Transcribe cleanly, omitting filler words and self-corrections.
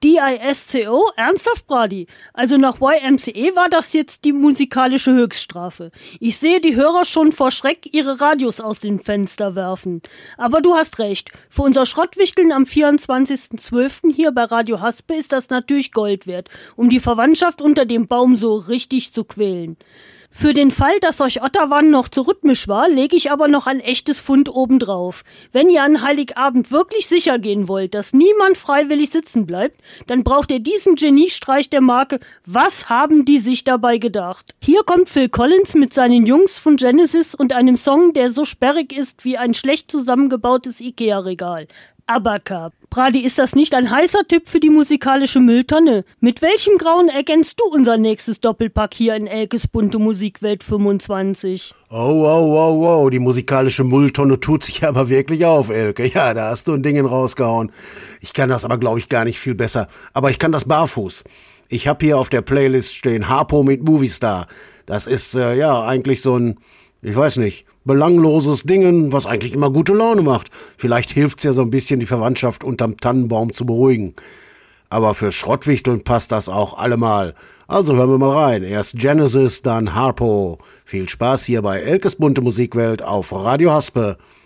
DISCO? Ernsthaft, Brady? Also nach YMCA war das jetzt die musikalische Höchststrafe. Ich sehe die Hörer schon vor Schreck ihre Radios aus den Fenster werfen. Aber du hast recht. Für unser Schrottwichteln am 24.12. hier bei Radio Haspe ist das natürlich Gold wert, um die Verwandtschaft unter dem Baum so richtig zu quälen. Für den Fall, dass euch Otterwan noch zu rhythmisch war, lege ich aber noch ein echtes Pfund obendrauf. Wenn ihr an Heiligabend wirklich sicher gehen wollt, dass niemand freiwillig sitzen bleibt, dann braucht ihr diesen Geniestreich der Marke "Was haben die sich dabei gedacht?". Hier kommt Phil Collins mit seinen Jungs von Genesis und einem Song, der so sperrig ist wie ein schlecht zusammengebautes Ikea-Regal. Abaka. Brady, ist das nicht ein heißer Tipp für die musikalische Mülltonne? Mit welchem Grauen ergänzt du unser nächstes Doppelpack hier in Elkes bunte Musikwelt 25? Oh, die musikalische Mülltonne tut sich aber wirklich auf, Elke. Ja, da hast du ein Ding rausgehauen. Ich kann das aber, glaube ich, gar nicht viel besser. Aber ich kann das barfuß. Ich habe hier auf der Playlist stehen Harpo mit Movistar. Das ist, eigentlich so ein, ich weiß nicht, belangloses Dingen, was eigentlich immer gute Laune macht. Vielleicht hilft's ja so ein bisschen, die Verwandtschaft unterm Tannenbaum zu beruhigen. Aber für Schrottwichteln passt das auch allemal. Also hören wir mal rein. Erst Genesis, dann Harpo. Viel Spaß hier bei Elkes bunte Musikwelt auf Radio Haspe.